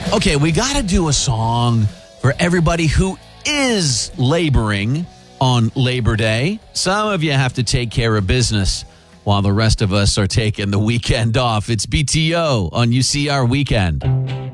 Okay, we got to do a song for everybody who is laboring on Labor Day. Some of you have to take care of business while the rest of us are taking the weekend off. It's BTO on UCR Weekend.